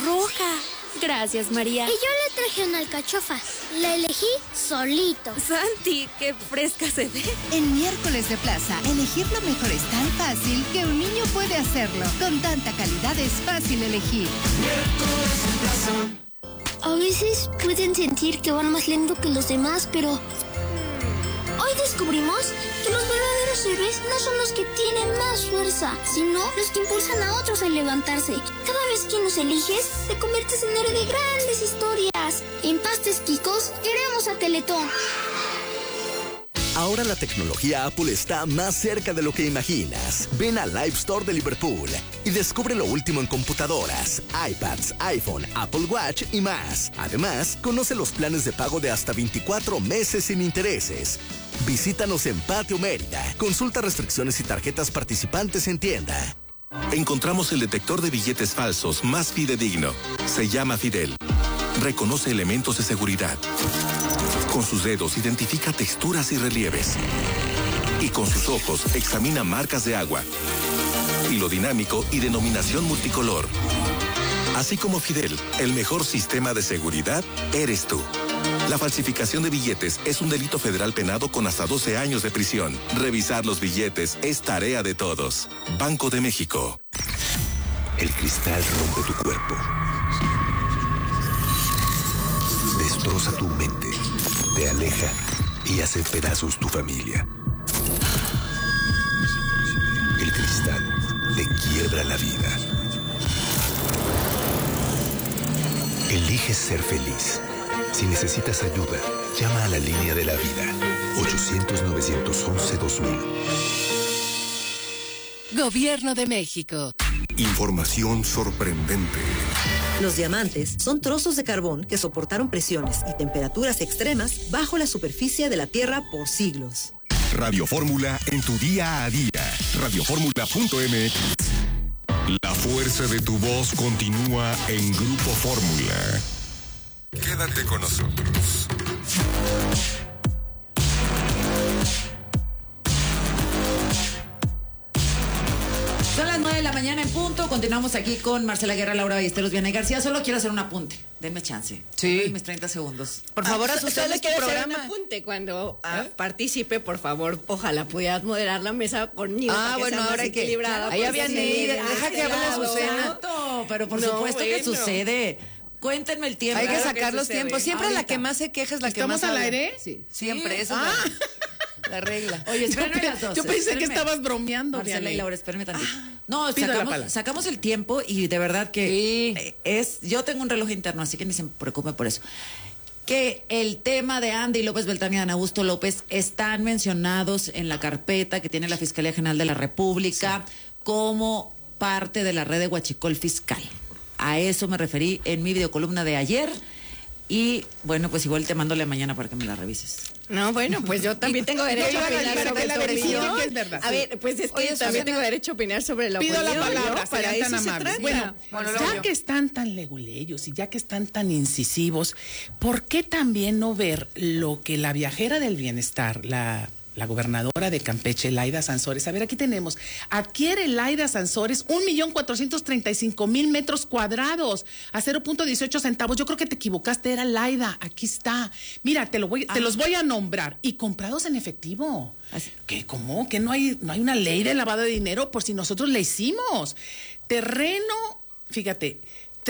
roja. Gracias, María. Y yo le traje una alcachofa. La elegí solito. Santi, qué fresca se ve. En Miércoles de Plaza, elegir lo mejor es tan fácil que un niño puede hacerlo. Con tanta calidad es fácil elegir. Miércoles de Plaza. A veces pueden sentir que van más lento que los demás, pero hoy descubrimos que los verdaderos héroes no son los que tienen más fuerza, sino los que impulsan a otros a levantarse. Cada vez que nos eliges, te conviertes en héroe de grandes historias. En Pastes Quicos, queremos a Teletón. Ahora la tecnología Apple está más cerca de lo que imaginas. Ven al Live Store de Liverpool y descubre lo último en computadoras, iPads, iPhone, Apple Watch y más. Además, conoce los planes de pago de hasta 24 meses sin intereses. Visítanos en Patio Mérida. Consulta restricciones y tarjetas participantes en tienda. Encontramos el detector de billetes falsos más fidedigno. Se llama Fidel. Reconoce elementos de seguridad. Con sus dedos identifica texturas y relieves. Y con sus ojos examina marcas de agua. Hilo dinámico y denominación multicolor. Así como Fidel, el mejor sistema de seguridad eres tú. La falsificación de billetes es un delito federal penado con hasta 12 años de prisión. Revisar los billetes es tarea de todos. Banco de México. El cristal rompe tu cuerpo. Destroza tu mente. Te aleja y hace pedazos tu familia. El cristal te quiebra la vida. Elige ser feliz. Si necesitas ayuda, llama a la línea de la vida. 800-911-2000. Gobierno de México. Información sorprendente. Los diamantes son trozos de carbón que soportaron presiones y temperaturas extremas bajo la superficie de la Tierra por siglos. Radio Fórmula en tu día a día. Radioformula.mx. La fuerza de tu voz continúa en Grupo Fórmula. Quédate con nosotros. Son las 9 de la mañana en punto. Continuamos aquí con Marcela Guerra, Laura Ballesteros, Vianey García. Solo quiero hacer un apunte. Denme chance. Sí. Mis 30 segundos. Por favor, solo quiero hacer un programa. apunte. Cuando participe, por favor, ojalá pudieras moderar la mesa conmigo. Bueno, ahora hay que... equilibrada. Ahí había deja que hable Azucena. Pero por supuesto que sucede. Cuéntenme el tiempo. Hay que Claro sacar que los sucede. tiempos. Siempre Ahorita. la que más se queja es la que más ¿Estamos al habla. aire? Sí, siempre. Eso es la regla. Oye, espérenme las dos. Yo pensé espérenme. que estabas bromeando, Marcela Vianey. y Laura, espérenme tantito. No, pido la palabra. sacamos el tiempo y de verdad que yo tengo un reloj interno, así que ni se preocupe por eso. Que el tema de Andy López Beltrán y Ana Augusto López están mencionados en la carpeta que tiene la Fiscalía General de la República como parte de la red de huachicol fiscal. A eso me referí en mi videocolumna de ayer. Y bueno, pues igual te mando la mañana para que me la revises. No, bueno, pues yo también tengo derecho a opinar sobre la tu versión opinión. que es verdad. A ver, pues es que Oye, también Susana, tengo derecho a opinar sobre la pido opinión. la palabra, ¿no? Para sean tan eso se amables. trata. Bueno, ya que están tan leguleyos y ya que están tan incisivos, ¿por qué también no ver lo que la viajera del bienestar, la gobernadora de Campeche, Laida Sansores? A ver, aquí tenemos. Adquiere Laida Sansores 1,435,000 metros cuadrados a 0.18 centavos. Yo creo que te equivocaste, era Laida. Aquí está. Mira, te los voy a nombrar. Y comprados en efectivo. ¿Qué? ¿Cómo? ¿Que no hay una ley de lavado de dinero? Por si nosotros le hicimos. Terreno, fíjate,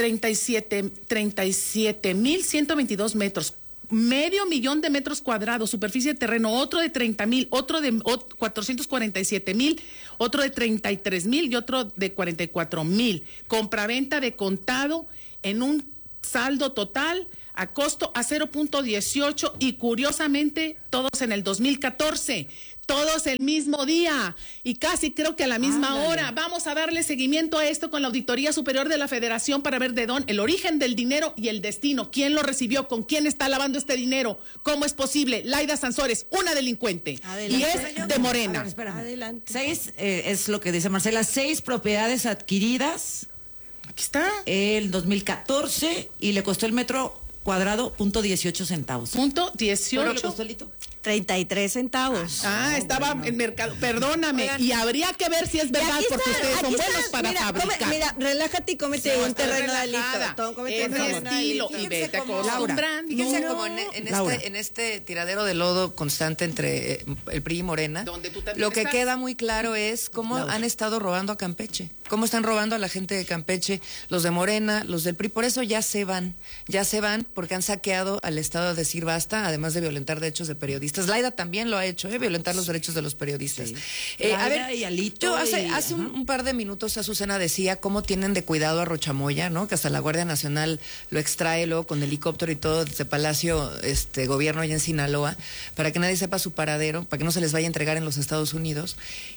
37,122 metros. 500,000 de metros cuadrados, superficie de terreno, otro de 30,000, otro de 447,000, otro de 33,000 y otro de 44,000. Compraventa de contado en un saldo total a costo a 0.18 y curiosamente todos en el 2014. Todos el mismo día y casi creo que a la misma hora. Vamos a darle seguimiento a esto con la Auditoría Superior de la Federación para ver de dónde, el origen del dinero y el destino. ¿Quién lo recibió? ¿Con quién está lavando este dinero? ¿Cómo es posible? Laida Sansores, una delincuente. Adelante. Y es de Morena. A ver, adelante. 6, es lo que dice Marcela, 6 propiedades adquiridas. Aquí está. El 2014 y le costó el metro cuadrado .18 centavos. ¿Punto 18? ¿Cuánto le costó, Lito? 33 centavos. Estaba en mercado. Perdóname. Oigan, y habría que ver si es verdad, porque ustedes son buenos para fabricar. Mira, relájate y cómete un terreno de alito. Cómete un terreno de alito. Y vete acostumbrando. Fíjense como en este tiradero de lodo constante entre el PRI y Morena, lo que queda muy claro es cómo han estado robando a Campeche, cómo están robando a la gente de Campeche, los de Morena, los del PRI, por eso ya se van porque han saqueado al Estado a decir basta, además de violentar derechos de periodistas. Laida también lo ha hecho, violentar los derechos de los periodistas. A ver, y Alito yo hace un par de minutos Azucena decía cómo tienen de cuidado a Rochamoya, ¿no? Que hasta la Guardia Nacional lo extrae luego con helicóptero y todo desde Palacio Gobierno allá en Sinaloa, para que nadie sepa su paradero, para que no se les vaya a entregar en los Estados Unidos.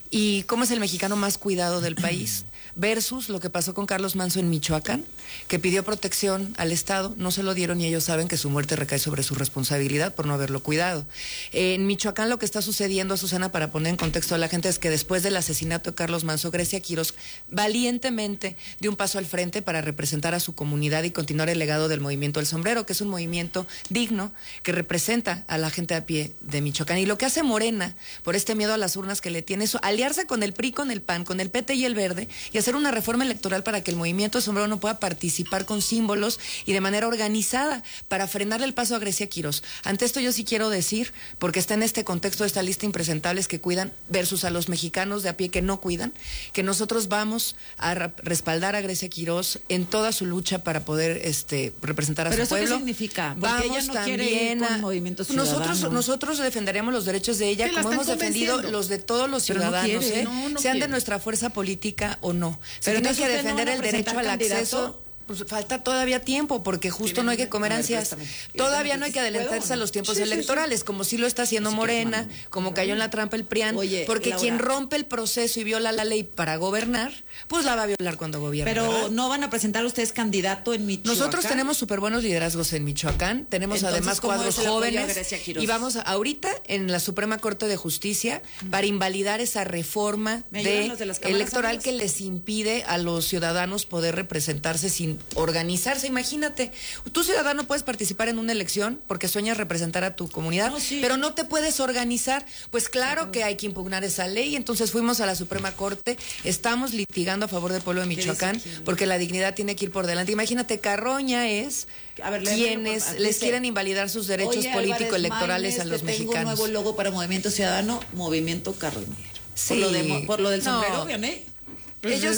Y cómo es el mexicano más cuidado del país, versus lo que pasó con Carlos Manso en Michoacán, que pidió protección al Estado, no se lo dieron y ellos saben que su muerte recae sobre su responsabilidad por no haberlo cuidado. En Michoacán lo que está sucediendo, Susana, para poner en contexto a la gente, es que después del asesinato de Carlos Manso, Grecia Quirós valientemente dio un paso al frente para representar a su comunidad y continuar el legado del movimiento del sombrero, que es un movimiento digno que representa a la gente a pie de Michoacán. Y lo que hace Morena, por este miedo a las urnas que le tiene, es aliarse con el PRI, con el PAN, con el PT y el Verde, y hacer una reforma electoral para que el movimiento del sombrero no pueda participar con símbolos y de manera organizada para frenarle el paso a Grecia Quirós. Ante esto yo sí quiero decir, porque está en este contexto de esta lista impresentables que cuidan versus a los mexicanos de a pie que no cuidan, que nosotros vamos a respaldar a Grecia Quirós en toda su lucha para poder representar a su pueblo. ¿Pero eso qué significa? Porque ella no quiere ir con Movimiento Ciudadano. Nosotros defenderemos los derechos de ella como hemos defendido los de todos los ciudadanos, sean de nuestra fuerza política o no. Pero tiene que defender no el derecho al acceso. Pues falta todavía tiempo, porque justo no hay que comer ansias. Todavía no hay que adelantarse a los tiempos electorales, como sí lo está haciendo Morena, como cayó en la trampa el PRIAN, porque Laura, quien rompe el proceso y viola la ley para gobernar, pues la va a violar cuando gobierne. Pero ¿verdad? ¿no van a presentar ustedes candidato en Michoacán? Nosotros tenemos súper buenos liderazgos en Michoacán, tenemos además cuadros jóvenes, y vamos ahorita en la Suprema Corte de Justicia para invalidar esa reforma electoral que les impide a los ciudadanos poder representarse sin organizarse. Imagínate, tú ciudadano puedes participar en una elección porque sueñas representar a tu comunidad, pero no te puedes organizar. Pues claro que hay que impugnar esa ley. Entonces fuimos a la Suprema Corte, estamos litigando a favor del pueblo de Michoacán porque la dignidad tiene que ir por delante. Imagínate, Carroña es quienes les quieren invalidar sus derechos político-electorales a los mexicanos. Tengo un nuevo logo para Movimiento Ciudadano, Movimiento Carroñero. Sí. Por lo del sombrero, ¿viene? Ellos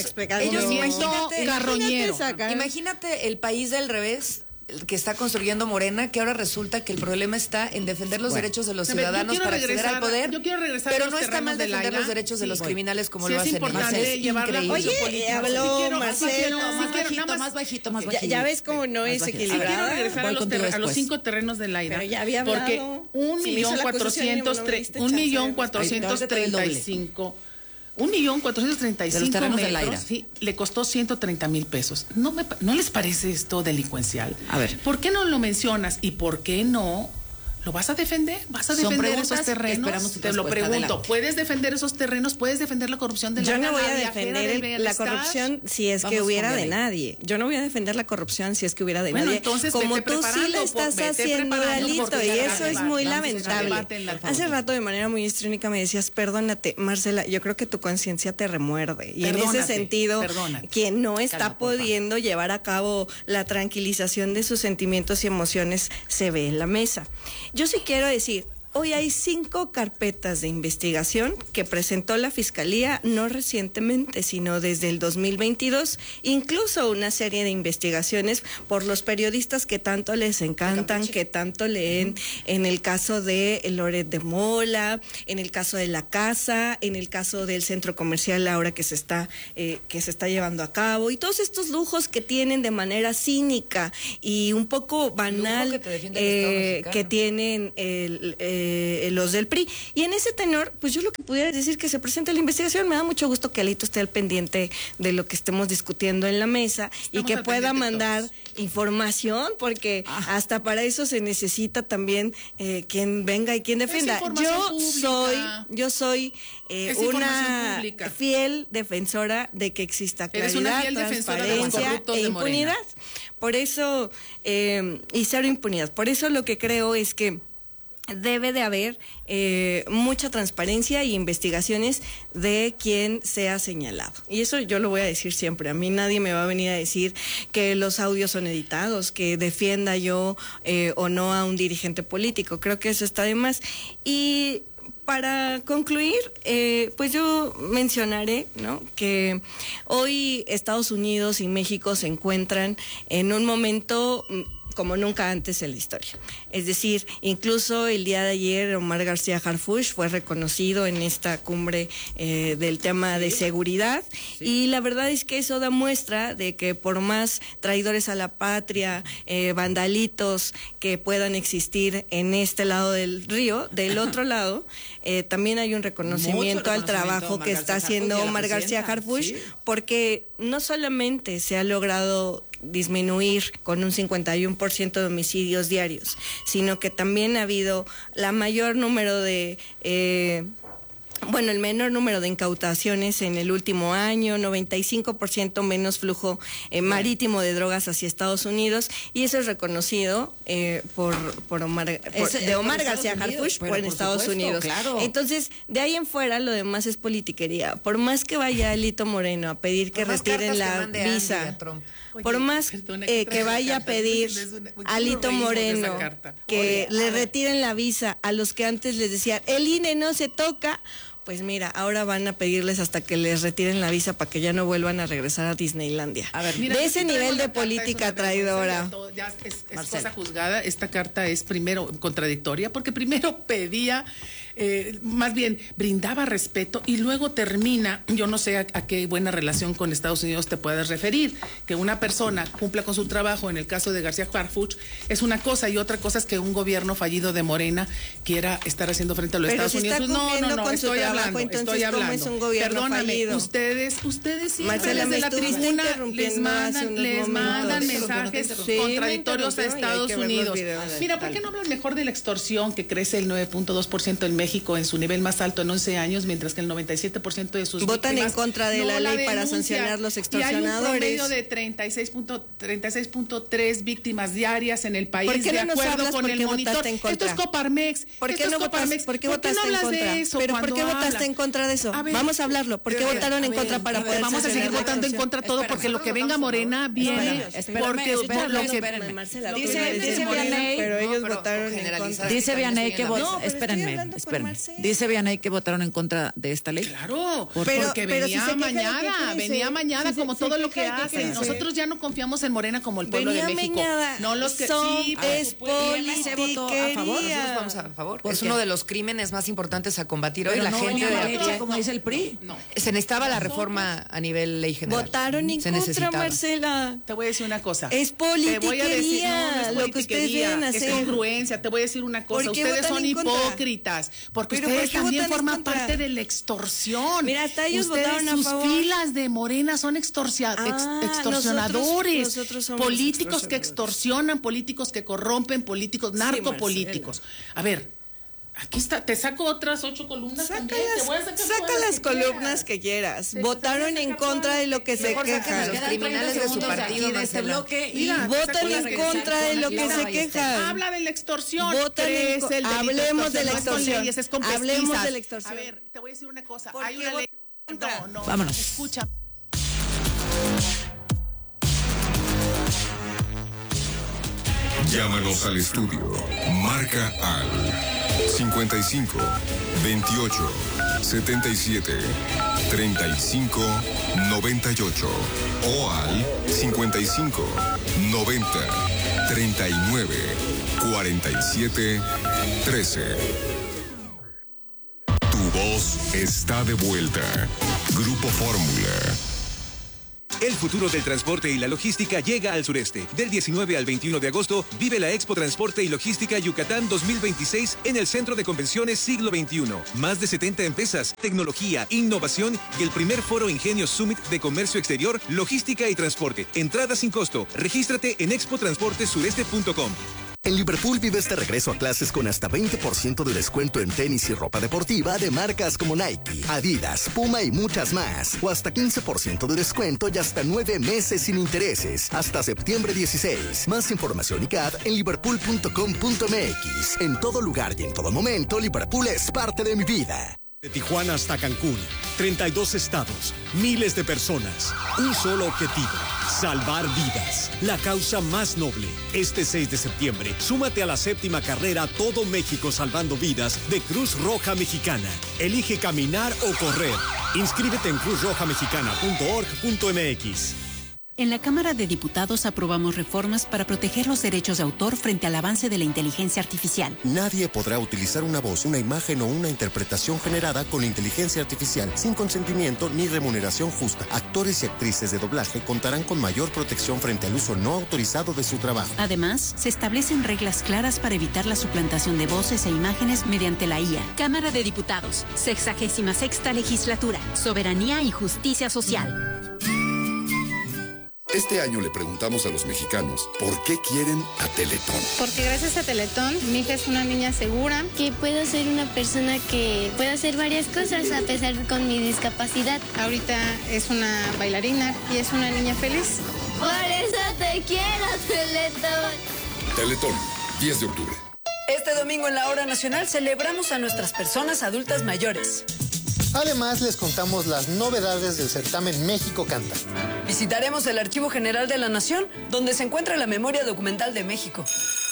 imagínate el país del revés que está construyendo Morena, que ahora resulta que el problema está en defender los derechos de los ciudadanos para acceder al poder. Yo quiero regresar pero no está mal defender los derechos de los criminales como lo hacen. Es importante llevarla. Oye, habló Marcelo. Más bajito. Ya ves cómo no es equilibrado. Quiero regresar a los 5 terrenos de Laida. Pero ya había hablado. Porque 1,435,000 metros, sí, le costó 130,000 pesos. ¿No les parece esto delincuencial? A ver. ¿Por qué no lo mencionas y por qué no lo vas a defender? ¿Vas a defender esos terrenos? Te lo pregunto. Adelante. ¿Puedes defender esos terrenos? ¿Puedes defender la corrupción de la Yo no voy a defender la corrupción si es que hubiera de nadie. Yo no voy a defender la corrupción si es que hubiera de nadie. Entonces, como tú sí lo estás haciendo, Alito, y eso es muy lamentable. Hace rato, de manera muy histrónica, me decías, perdónate, Marcela, yo creo que tu conciencia te remuerde. Y en ese sentido, quien no está pudiendo llevar a cabo la tranquilización de sus sentimientos y emociones se ve en la mesa. Yo sí quiero decir, hoy hay 5 carpetas de investigación que presentó la Fiscalía, no recientemente, sino desde el 2022, incluso una serie de investigaciones por los periodistas que tanto les encantan, que tanto leen, en el caso de Loret de Mola, en el caso de La Casa, en el caso del centro comercial ahora que se está llevando a cabo, y todos estos lujos que tienen de manera cínica y un poco banal que tienen los del PRI. Y en ese tenor, pues yo lo que pudiera decir que se presente la investigación. Me da mucho gusto que Alito esté al pendiente de lo que estemos discutiendo en la mesa y que pueda mandar información, porque hasta para eso se necesita también quien venga y quien defienda. Yo soy una fiel defensora de que exista claridad, transparencia e impunidad. Por eso, y cero impunidad. Por eso lo que creo es que debe de haber mucha transparencia y investigaciones de quien sea señalado. Y eso yo lo voy a decir siempre. A mí nadie me va a venir a decir que los audios son editados, que defienda yo o no a un dirigente político. Creo que eso está de más. Y para concluir, pues yo mencionaré, ¿no?, que hoy Estados Unidos y México se encuentran en un momento como nunca antes en la historia. Es decir, incluso el día de ayer Omar García Harfuch fue reconocido en esta cumbre del tema de seguridad, y la verdad es que eso da muestra de que por más traidores a la patria, vandalitos que puedan existir en este lado del río, del otro lado, también hay un reconocimiento al trabajo que está haciendo Omar García Harfuch, porque no solamente se ha logrado disminuir con un 51% de homicidios diarios, sino que también ha habido el menor número de incautaciones en el último año, 95% menos flujo marítimo de drogas hacia Estados Unidos, y eso es reconocido por Omar García Harfuch por Estados Unidos. Claro. Entonces, de ahí en fuera lo demás es politiquería. Por más que vaya Alito Moreno a pedir que retiren la visa, por más que vaya a pedir Alito Moreno que le retiren la visa a los que antes les decían el INE no se toca, pues mira, ahora van a pedirles hasta que les retiren la visa para que ya no vuelvan a regresar a Disneylandia. A ver, mira, de ese nivel de política traidora. Ya es cosa juzgada. Esta carta es primero contradictoria, porque primero pedía, más bien brindaba respeto, y luego termina, yo no sé a qué buena relación con Estados Unidos te puedes referir, que una persona cumpla con su trabajo, en el caso de García Harfuch, es una cosa, y otra cosa es que un gobierno fallido de Morena quiera estar haciendo frente a los Estados Unidos. No, estoy hablando. Es un gobierno fallido. Ustedes siempre desde la tribuna les mandan mensajes contradictorios a Estados Unidos. Mira, ¿por qué no hablan mejor de la extorsión, que crece el 9.2% en México, en su nivel más alto en 11 años, mientras que el 97% de sus votan en contra de la ley para sancionar los extorsionadores? Y hay un promedio de 36.3 víctimas diarias en el país. ¿Por qué de no acuerdo con el monitor? Esto es Coparmex. ¿Por qué no votaste en contra? De eso? ¿Pero por qué votaste en contra de eso? Vamos a hablarlo. ¿Por qué votaron en contra para poder vamos a seguir votando en contra todo, porque lo que venga Morena viene porque lo que Marcela, dice Vianey, pero ellos votaron en contra. Dice Vianey que espérenme. Dice Vianey que votaron en contra de esta ley. Claro, porque venía mañana como todo lo que hacen. Nosotros ya no confiamos en Morena como el pueblo de México. No los que es se votó a favor, nosotros vamos a favor. Es uno de los crímenes más importantes a combatir hoy. La gente de como dice el PRI. Se necesitaba la reforma a nivel ley general. Votaron en contra, Marcela. Te voy a decir una cosa. Es politiquería lo que ustedes vienen a hacer. Es congruencia. Te voy a decir una cosa. Ustedes son hipócritas, porque ustedes también forman parte de la extorsión. Mira, hasta ellos votaron a favor. Sus filas de Morena son extorsionadores, nosotros políticos que extorsionan, políticos que corrompen, políticos narcopolíticos. A ver, aquí está, te saco otras 8 columnas. Saca las columnas que quieras. Votaron en contra de lo que se quejan. Los criminales de su partido de este bloque y votan en contra de lo que se quejan. Habla de la extorsión. Hablemos de la extorsión. Hablemos de la extorsión. A ver, te voy a decir una cosa. Hay una ley. No. Vámonos. Escucha. Llámanos al estudio. Marca al 55 28 77 35 98 o al 55 90 39 47 13. Tu voz está de vuelta. Grupo Fórmula. El futuro del transporte y la logística llega al sureste. Del 19 al 21 de agosto, vive la Expo Transporte y Logística Yucatán 2026 en el Centro de Convenciones Siglo XXI. Más de 70 empresas, tecnología, innovación y el primer foro Ingenio Summit de Comercio Exterior, Logística y Transporte. Entrada sin costo. Regístrate en expotransportesureste.com. En Liverpool vive este regreso a clases con hasta 20% de descuento en tenis y ropa deportiva de marcas como Nike, Adidas, Puma y muchas más. O hasta 15% de descuento y hasta 9 meses sin intereses. Hasta septiembre 16. Más información y CAD en liverpool.com.mx. En todo lugar y en todo momento, Liverpool es parte de mi vida. De Tijuana hasta Cancún, 32 estados, miles de personas, un solo objetivo, salvar vidas. La causa más noble. Este 6 de septiembre, súmate a la 7ª carrera Todo México Salvando Vidas de Cruz Roja Mexicana. Elige caminar o correr. Inscríbete en cruzrojamexicana.org.mx. En la Cámara de Diputados aprobamos reformas para proteger los derechos de autor frente al avance de la inteligencia artificial. Nadie podrá utilizar una voz, una imagen o una interpretación generada con inteligencia artificial sin consentimiento ni remuneración justa. Actores y actrices de doblaje contarán con mayor protección frente al uso no autorizado de su trabajo. Además, se establecen reglas claras para evitar la suplantación de voces e imágenes mediante la IA. Cámara de Diputados, 66ª Legislatura, Soberanía y Justicia Social. Este año le preguntamos a los mexicanos por qué quieren a Teletón. Porque gracias a Teletón, mi hija es una niña segura. Que puedo ser una persona que puede hacer varias cosas a pesar con mi discapacidad. Ahorita es una bailarina y es una niña feliz. Por eso te quiero, Teletón. Teletón, 10 de octubre. Este domingo en la Hora Nacional celebramos a nuestras personas adultas mayores. Además, les contamos las novedades del certamen México Canta. Visitaremos el Archivo General de la Nación, donde se encuentra la memoria documental de México.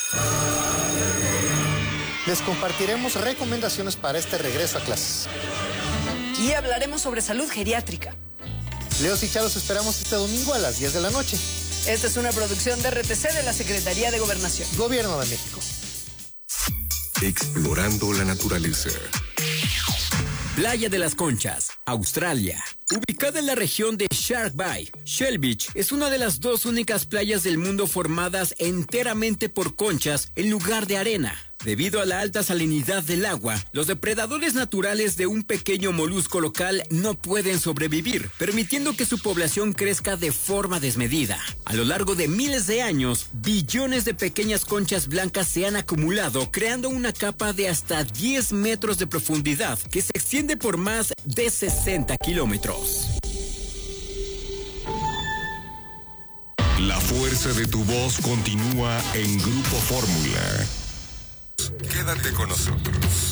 Les compartiremos recomendaciones para este regreso a clases. Y hablaremos sobre salud geriátrica. Leos y Charos esperamos este domingo a las 10 de la noche. Esta es una producción de RTC de la Secretaría de Gobernación. Gobierno de México. Explorando la naturaleza. Playa de las Conchas, Australia. Ubicada en la región de Shark Bay, Shell Beach es una de las 2 únicas playas del mundo formadas enteramente por conchas en lugar de arena. Debido a la alta salinidad del agua, los depredadores naturales de un pequeño molusco local no pueden sobrevivir, permitiendo que su población crezca de forma desmedida. A lo largo de miles de años, billones de pequeñas conchas blancas se han acumulado, creando una capa de hasta 10 metros de profundidad que se extiende por más de 60 kilómetros. La fuerza de tu voz continúa en Grupo Fórmula. Quédate con nosotros.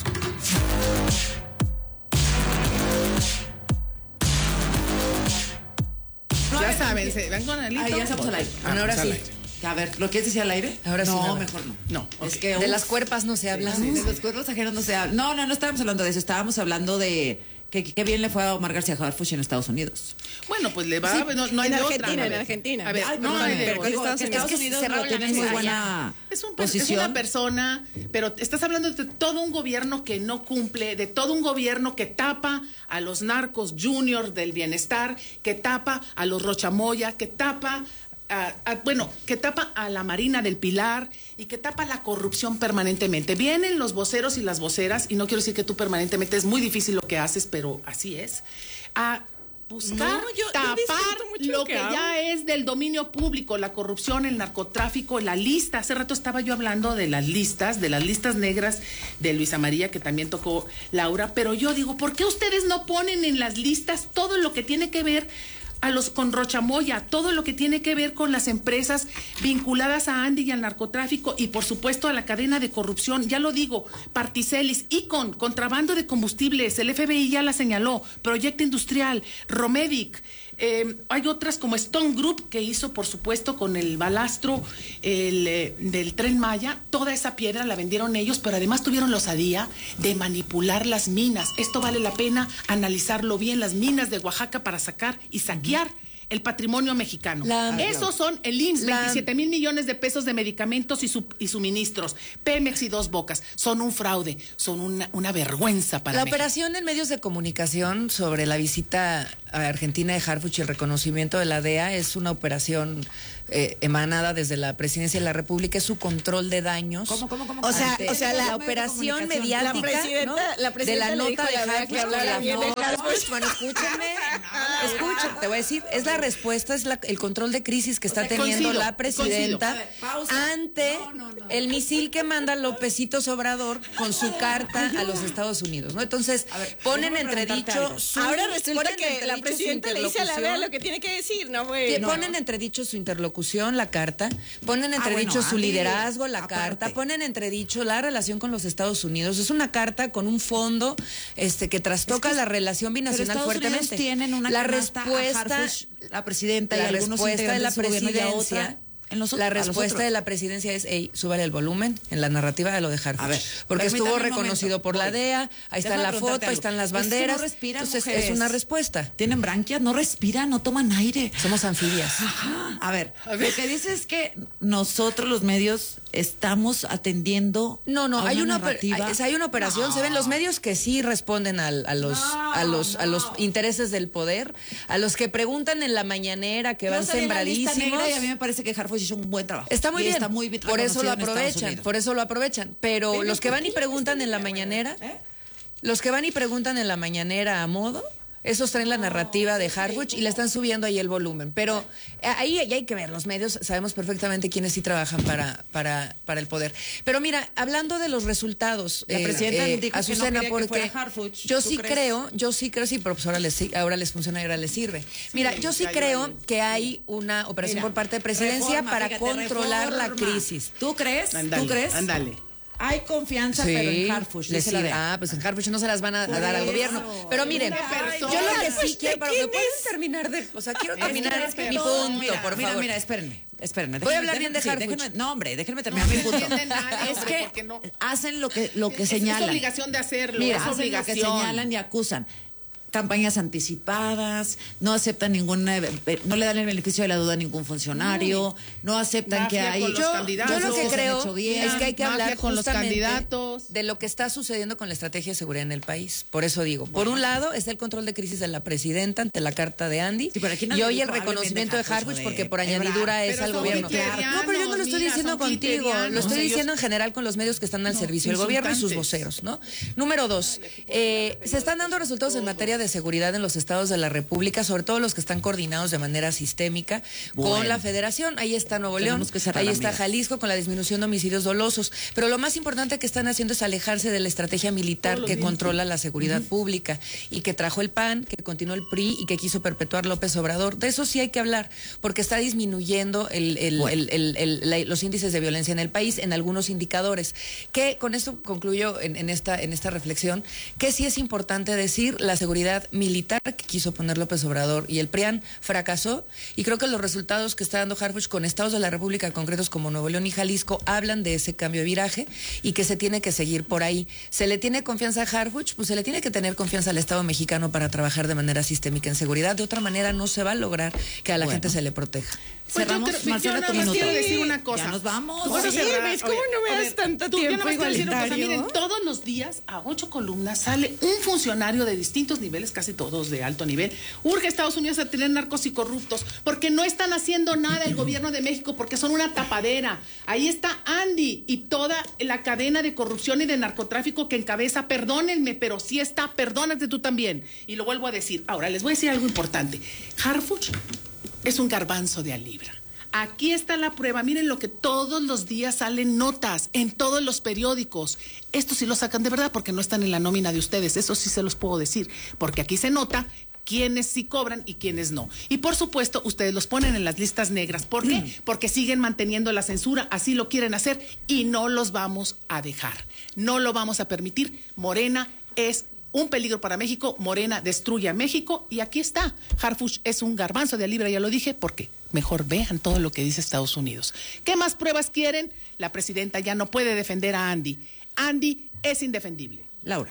Ya saben, se van con el ya estamos al aire. Bueno, ahora sí. A ver, ¿lo quieres decir al aire? Ahora sí. No, mejor no. No. Es que de las cuerpas no se habla. Sí, de los cuerpos ajenos no se habla. No estábamos hablando de eso. Estábamos hablando de qué bien le fue a Omar García Harfuch en Estados Unidos. Bueno, pues le va, sí, no hay en de Argentina, otra. en Argentina. A ver, Estados Unidos lo tiene muy buena posición. Es una persona, pero estás hablando de todo un gobierno que no cumple, de todo un gobierno que tapa a los narcos juniors del bienestar, que tapa a los Rochamoya, que tapa que tapa a la Marina del Pilar y que tapa la corrupción permanentemente. Vienen los voceros y las voceras, y no quiero decir que tú permanentemente, es muy difícil lo que haces, pero así es, a buscar tapar lo que ya es del dominio público, la corrupción, el narcotráfico, la lista. Hace rato estaba yo hablando de las listas negras de Luisa María, que también tocó Laura, pero yo digo, ¿por qué ustedes no ponen en las listas todo lo que tiene que ver con Rochamoya, todo lo que tiene que ver con las empresas vinculadas a Andy y al narcotráfico y por supuesto a la cadena de corrupción? Ya lo digo, Particelis, Icon, contrabando de combustibles, el FBI ya la señaló, Proyecto Industrial, Romedic. Hay otras como Stone Group, que hizo por supuesto con el balastro del Tren Maya. Toda esa piedra la vendieron ellos, pero además tuvieron la osadía de manipular las minas. Esto vale la pena analizarlo bien, las minas de Oaxaca, para sacar y saquear el patrimonio mexicano. Esos son el IMSS, 27 mil millones de pesos de medicamentos y suministros. Pemex y Dos Bocas. Son un fraude, son una vergüenza para la México. operación en medios de comunicación sobre la visita Argentina de Harfuch y el reconocimiento de la DEA es una operación emanada desde la Presidencia de la República, es su control de daños. ¿Cómo? O sea, la operación mediática la presidenta de la nota de Harfuch que hablara bien de Harfuch. Bueno, escúchenme, te voy a decir, es la respuesta, es el control de crisis que está teniendo la presidenta ante el misil que manda Lópezito Obrador con su carta a los Estados Unidos, ¿no? Entonces, ponen entredicho ahora resulta que la presidenta le dice a la DEA lo que tiene que decir, ¿no? Ponen entredicho su interlocución, la carta, ponen entredicho su liderazgo, la carta, ponen entredicho la relación con los Estados Unidos. Es una carta con un fondo que trastoca la relación binacional fuertemente. Tienen una la respuesta, la presidenta, la y respuesta de la presidencia. La respuesta de la presidencia es, súbale el volumen en la narrativa de lo de Harfuch. A ver, porque estuvo reconocido por la DEA, ahí está la foto, ahí están las banderas. No respiran, entonces, mujeres. es una respuesta. Tienen branquias, no respiran, no toman aire. Somos anfibias. Ajá. A ver, lo que dice es que nosotros los medios estamos atendiendo. No, hay una operación. Se ven los medios que sí responden a los intereses del poder, a los que preguntan en la mañanera, que van sembradísimos. Y a mí me parece que Harfuch hizo un buen trabajo. Está muy bien. Está muy bien, por eso lo aprovechan. Pero los que van y preguntan en la mañanera, a modo, esos traen la narrativa de Harfuch y le están subiendo ahí el volumen. Pero ahí hay que ver, los medios sabemos perfectamente quiénes sí trabajan para el poder. Pero mira, hablando de los resultados, la presidenta dijo Azucena, que no porque que Harfuch, yo sí creo, sí, pero pues ahora les funciona y ahora les sirve. Mira, yo sí creo que hay una operación por parte de presidencia para controlar la crisis. ¿Tú crees? Ándale. Hay confianza, pero en Harfuch. Pues en Harfuch no se las van a dar al gobierno. Pero miren, yo lo que sí quiero, pero ¿me pueden terminar quiero terminar mi punto, por favor. Mira, espérenme. Voy a hablar bien de Harfuch. Déjenme terminar mi punto. Es que hacen lo que señalan. Es obligación de hacerlo. Mira, es obligación. Lo que señalan y acusan. Campañas anticipadas, no aceptan no le dan el beneficio de la duda a ningún funcionario, no aceptan que hay. Yo lo que creo es que hay que hablar con los candidatos de lo que está sucediendo con la estrategia de seguridad en el país. Por eso digo, por un lado está el control de crisis de la presidenta ante la carta de Andy, y hoy el reconocimiento de Harfuch porque por añadidura es al gobierno. No, pero yo no lo estoy diciendo contigo, lo estoy diciendo en general con los medios que están al servicio del gobierno y sus voceros, ¿no? Número 2, se están dando resultados en materia de seguridad en los estados de la República, sobre todo los que están coordinados de manera sistémica con la Federación. Ahí está Nuevo León, ahí está Jalisco con la disminución de homicidios dolosos. Pero lo más importante que están haciendo es alejarse de la estrategia militar que controla la seguridad pública y que trajo el PAN, que continuó el PRI y que quiso perpetuar López Obrador. De eso sí hay que hablar, porque está disminuyendo los índices de violencia en el país en algunos indicadores. Que con esto concluyo en esta reflexión, que sí es importante decir, la seguridad militar que quiso poner López Obrador y el PRIAN fracasó, y creo que los resultados que está dando Harfuch con estados de la República concretos como Nuevo León y Jalisco hablan de ese cambio de viraje y que se tiene que seguir por ahí. ¿Se le tiene confianza a Harfuch? Pues se le tiene que tener confianza al Estado mexicano para trabajar de manera sistémica en seguridad. De otra manera no se va a lograr que a la gente se le proteja. Pues yo nada más quiero decir una cosa. Ya nos vamos. ¿Cómo no me das tanto tiempo igualitario? Miren, todos los días a 8 columnas sale un funcionario de distintos niveles, casi todos de alto nivel. Urge a Estados Unidos a tener narcos y corruptos porque no están haciendo nada el gobierno de México, porque son una tapadera. Ahí está Andy y toda la cadena de corrupción y de narcotráfico que encabeza. Perdónenme, pero sí está. Perdónate tú también. Y lo vuelvo a decir. Ahora, les voy a decir algo importante. Harfuch es un garbanzo de a libra. Aquí está la prueba. Miren lo que todos los días salen notas en todos los periódicos. Esto sí lo sacan de verdad porque no están en la nómina de ustedes. Eso sí se los puedo decir. Porque aquí se nota quiénes sí cobran y quiénes no. Y por supuesto, ustedes los ponen en las listas negras. ¿Por qué? Porque siguen manteniendo la censura. Así lo quieren hacer y no los vamos a dejar. No lo vamos a permitir. Morena es un peligro para México. Morena destruye a México y aquí está. Harfuch es un garbanzo de a libra, ya lo dije, porque mejor vean todo lo que dice Estados Unidos. ¿Qué más pruebas quieren? La presidenta ya no puede defender a Andy. Andy es indefendible. Laura.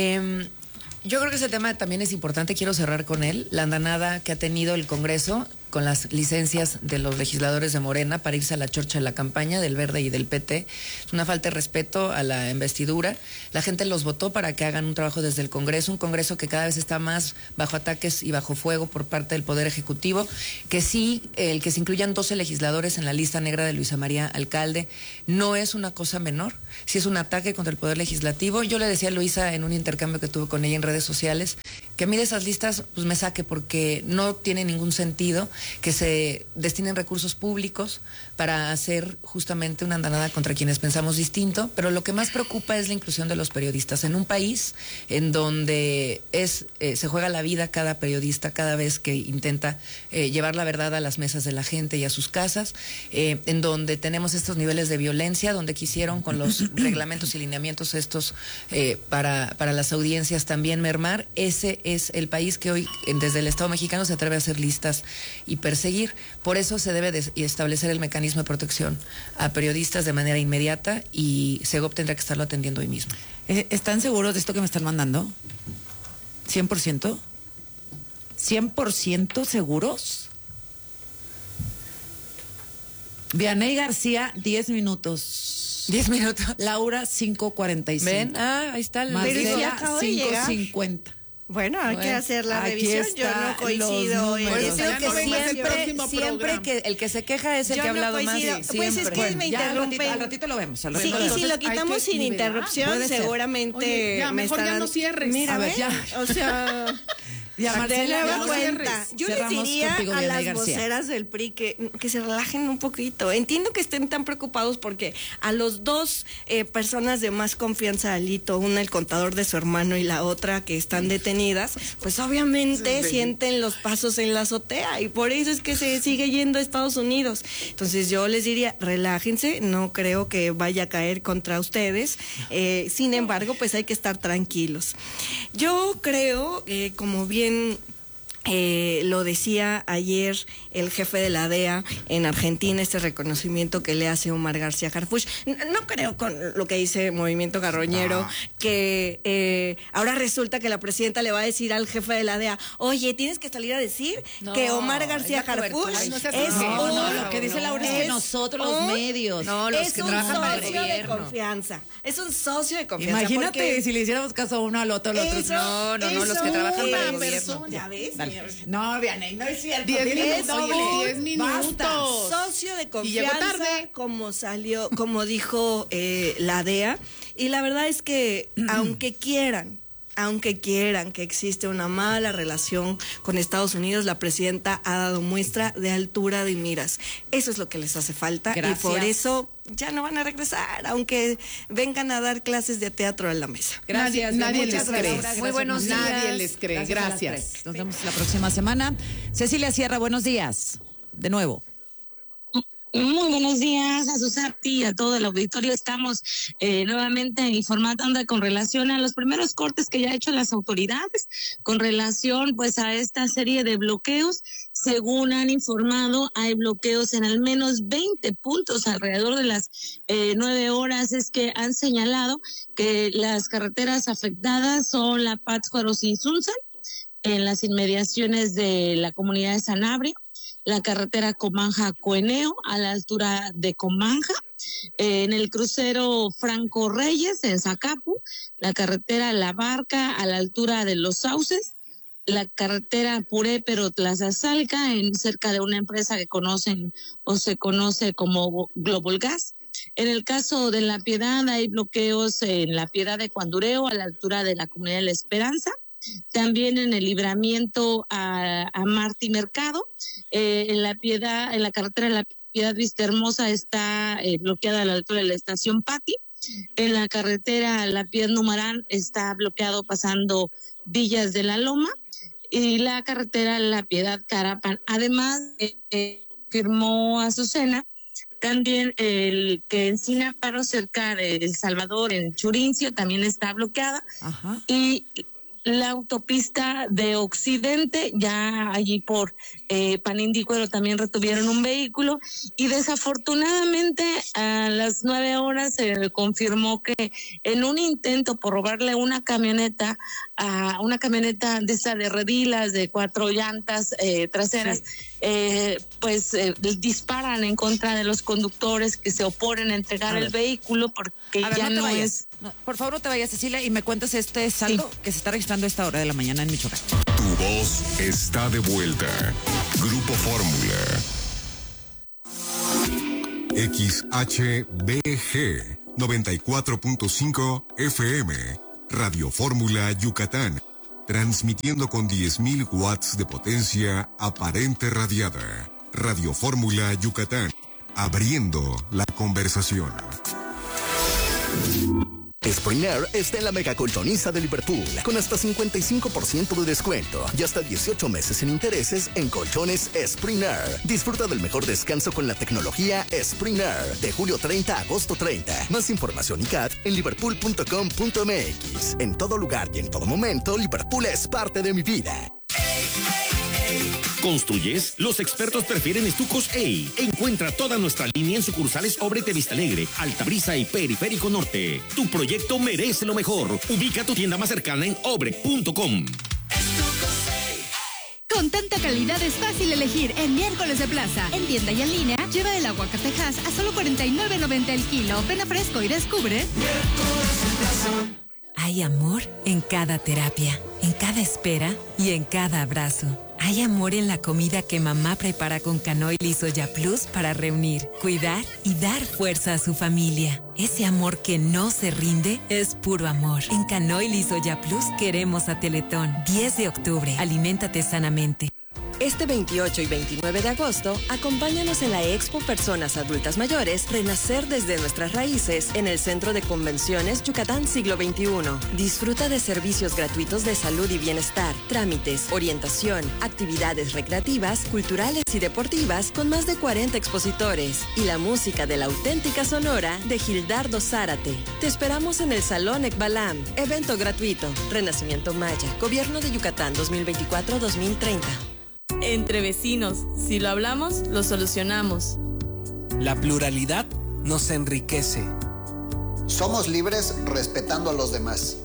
Yo creo que ese tema también es importante, quiero cerrar con él, la andanada que ha tenido el Congreso con las licencias de los legisladores de Morena para irse a la chorcha de la campaña del Verde y del PT. Es una falta de respeto a la investidura. La gente los votó para que hagan un trabajo desde el Congreso, un Congreso que cada vez está más bajo ataques y bajo fuego por parte del Poder Ejecutivo, que sí, el que se incluyan 12 legisladores en la lista negra de Luisa María Alcalde no es una cosa menor, sí es un ataque contra el Poder Legislativo. Yo le decía a Luisa en un intercambio que tuve con ella en redes sociales que a mí de esas listas pues me saque, porque no tiene ningún sentido que se destinen recursos públicos para hacer justamente una andanada contra quienes pensamos distinto, pero lo que más preocupa es la inclusión de los periodistas en un país en donde se juega la vida cada periodista cada vez que intenta llevar la verdad a las mesas de la gente y a sus casas, en donde tenemos estos niveles de violencia, donde quisieron con los reglamentos y lineamientos estos para las audiencias también mermar. Ese es el país que hoy desde el Estado mexicano se atreve a hacer listas y perseguir. Por eso se debe establecer el mecanismo de protección a periodistas de manera inmediata, y Segov tendrá que estarlo atendiendo hoy mismo. ¿Están seguros de esto que me están mandando? ¿100%? ¿100% seguros? Vianey García, 10 minutos. 10 minutos. Laura, 5:45. Ven, ahí está el Marcela, 5:50. Bueno, hay que hacer la revisión. Yo no coincido. Siempre que el que se queja es el que ha hablado más. Pues es que me interrumpen. Al ratito lo vemos. Sí, y si lo quitamos sin interrupción, seguramente. Oye, ya, mejor ya no cierres. Mira, ya. O sea. Ya, Marcela, ya cuenta. Yo les diría a las voceras del PRI que se relajen un poquito. Entiendo que estén tan preocupados porque a los dos personas de más confianza de Alito, una el contador de su hermano y la otra que están detenidas, pues obviamente sienten los pasos en la azotea, y por eso es que se sigue yendo a Estados Unidos. Entonces yo les diría, relájense, no creo que vaya a caer contra ustedes. Sin embargo, pues hay que estar tranquilos. Yo creo, como bien lo decía ayer el jefe de la DEA en Argentina, este reconocimiento que le hace Omar García Harfuch, no creo con lo que dice Movimiento Carroñero, que ahora resulta que la presidenta le va a decir al jefe de la DEA, oye, tienes que salir a decir que Omar García Harfuch lo que dice Laura es que nosotros los medios, los que trabajan para el gobierno, de confianza. Es un socio de confianza. Imagínate si le hiciéramos caso a uno al otro, al otro. No, los que trabajan para el gobierno. ¿Ya ves? Dale. No, Vianey, no es cierto. 10 minutos. Socio de confianza, como dijo la DEA. Y la verdad es que aunque quieran que existe una mala relación con Estados Unidos, la presidenta ha dado muestra de altura de miras. Eso es lo que les hace falta. Gracias. Y por eso ya no van a regresar, aunque vengan a dar clases de teatro a la mesa. Gracias. Nadie les cree. Muy buenos días. Nadie les cree. Gracias. Nos vemos la próxima semana. Cecilia Sierra, buenos días. De nuevo. Muy buenos días a Susati y a todo el auditorio. Estamos nuevamente informando con relación a los primeros cortes que ya han hecho las autoridades con relación pues a esta serie de bloqueos. Según han informado, hay bloqueos en al menos 20 puntos alrededor de las 9 horas. Es que han señalado que las carreteras afectadas son la Pátzcuaro-Sinsunza, en las inmediaciones de la comunidad de Sanabria, la carretera Comanja-Cueneo a la altura de Comanja, en el crucero Franco Reyes en Zacapu, la carretera La Barca a la altura de Los Sauces, la carretera Purépero-Tlazazalca cerca de una empresa que conocen o se conoce como Global Gas. En el caso de La Piedad hay bloqueos en La Piedad de Cuandureo a la altura de la comunidad de La Esperanza. También en el libramiento a Martí Mercado, en la carretera de La Piedad Vista Hermosa está bloqueada a la altura de la estación Pati. En la carretera La Piedad Numarán está bloqueado pasando Villas de la Loma, y la carretera La Piedad Carapan. Además, firmó Azucena también el que en Sinaparo, cerca de El Salvador, en Churincio, también está bloqueada. Ajá. Y la autopista de Occidente, ya allí por Panindícuaro también retuvieron un vehículo, y desafortunadamente a las 9 horas se confirmó que en un intento por robarle una camioneta de esa de redilas de 4 llantas traseras, disparan en contra de los conductores que se oponen a entregar el vehículo porque ya no es... No, por favor, no te vayas, Cecilia, y me cuentas este saldo que se está registrando a esta hora de la mañana en Michoacán. Tu voz está de vuelta. Grupo Fórmula. XHBG 94.5 FM. Radio Fórmula Yucatán. Transmitiendo con 10.000 watts de potencia aparente radiada. Radio Fórmula Yucatán. Abriendo la conversación. Spring Air está en la mega colchoniza de Liverpool, con hasta 55% de descuento y hasta 18 meses sin intereses en colchones Spring Air. Disfruta del mejor descanso con la tecnología Spring Air, de julio 30 a agosto 30. Más información y CAT en liverpool.com.mx. En todo lugar y en todo momento, Liverpool es parte de mi vida. ¿Construyes? Los expertos prefieren Estucos EI. Encuentra toda nuestra línea en sucursales Obrete Vista Alegre, Altabrisa y Periférico Norte. Tu proyecto merece lo mejor. Ubica tu tienda más cercana en obre.com. Con tanta calidad es fácil elegir en Miércoles de Plaza. En tienda y en línea, lleva el aguacatejas a solo $49.90 el kilo. Ven a Fresco y descubre. Miércoles de Plaza. Hay amor en cada terapia, en cada espera y en cada abrazo. Hay amor en la comida que mamá prepara con canoil y soya plus para reunir, cuidar y dar fuerza a su familia. Ese amor que no se rinde es puro amor. En canoil y soya plus queremos a Teletón. 10 de octubre. Aliméntate sanamente. Este 28 y 29 de agosto, acompáñanos en la Expo Personas Adultas Mayores, Renacer desde nuestras raíces, en el Centro de Convenciones Yucatán Siglo XXI. Disfruta de servicios gratuitos de salud y bienestar, trámites, orientación, actividades recreativas, culturales y deportivas con más de 40 expositores y la música de la auténtica Sonora de Gildardo Zárate. Te esperamos en el Salón Ekbalam, evento gratuito, Renacimiento Maya, Gobierno de Yucatán 2024-2030. Entre vecinos, si lo hablamos, lo solucionamos. La pluralidad nos enriquece. Somos libres respetando a los demás.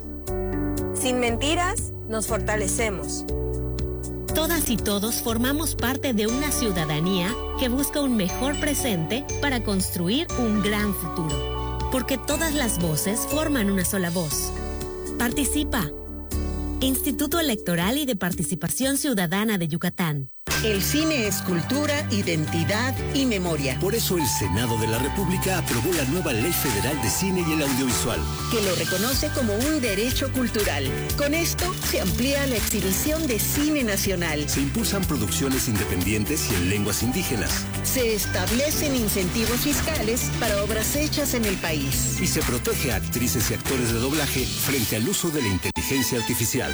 Sin mentiras, nos fortalecemos. Todas y todos formamos parte de una ciudadanía que busca un mejor presente para construir un gran futuro. Porque todas las voces forman una sola voz. Participa. Instituto Electoral y de Participación Ciudadana de Yucatán. El cine es cultura, identidad y memoria. Por eso el Senado de la República aprobó la nueva Ley Federal de Cine y el Audiovisual, que lo reconoce como un derecho cultural. Con esto se amplía la exhibición de cine nacional. Se impulsan producciones independientes y en lenguas indígenas. Se establecen incentivos fiscales para obras hechas en el país. Y se protege a actrices y actores de doblaje frente al uso de la inteligencia artificial.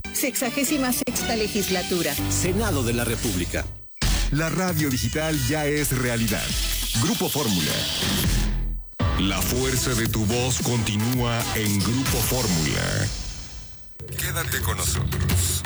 66ª legislatura. Senado de la República. La radio digital ya es realidad. Grupo Fórmula. La fuerza de tu voz continúa en Grupo Fórmula. Quédate con nosotros.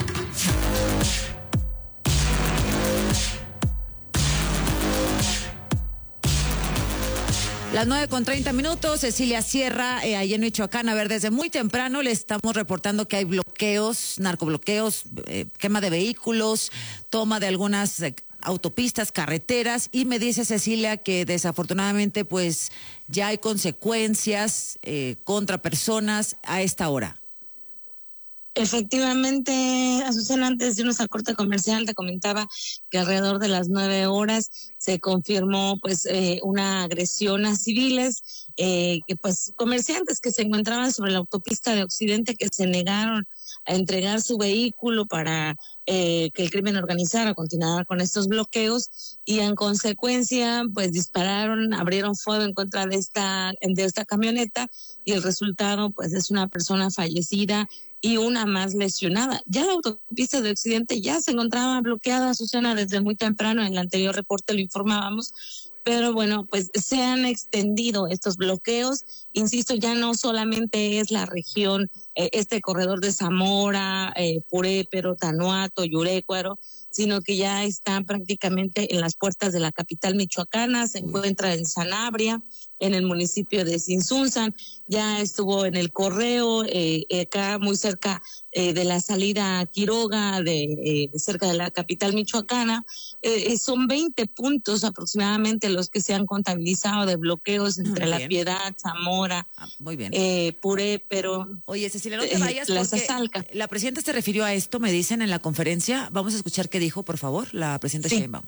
Las 9:30. Cecilia Sierra, allá en Michoacán. A ver, desde muy temprano le estamos reportando que hay bloqueos, narcobloqueos, quema de vehículos, toma de algunas autopistas, carreteras, y me dice Cecilia que desafortunadamente pues ya hay consecuencias contra personas a esta hora. Efectivamente, Azucena, antes de irnos al corte comercial, te comentaba que alrededor de las 9 horas se confirmó pues una agresión a civiles, que pues comerciantes que se encontraban sobre la autopista de Occidente que se negaron a entregar su vehículo para que el crimen organizado continuara con estos bloqueos, y en consecuencia pues dispararon, abrieron fuego en contra de esta camioneta, y el resultado pues es una persona fallecida y una más lesionada. Ya la autopista de Occidente ya se encontraba bloqueada, Susana, desde muy temprano. En el anterior reporte lo informábamos, pero bueno, pues se han extendido estos bloqueos. Insisto, ya no solamente es la región, este corredor de Zamora, Purépero, Tanuato, Yurécuaro, sino que ya está prácticamente en las puertas de la capital michoacana, se encuentra en Sanabria, en el municipio de Cinzunzan, ya estuvo en el Correo, acá muy cerca de la salida a Quiroga, cerca de la capital michoacana. Son 20 puntos aproximadamente los que se han contabilizado de bloqueos entre La Piedad, Zamora, muy bien. Puré, pero... Oye, Cecilia, no te vayas porque la presidenta se refirió a esto, me dicen en la conferencia. Vamos a escuchar qué dijo, por favor, la presidenta Sheinbaum.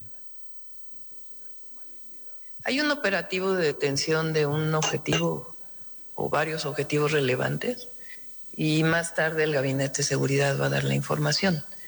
Hay un operativo de detención de un objetivo o varios objetivos relevantes y más tarde el Gabinete de Seguridad va a dar la información.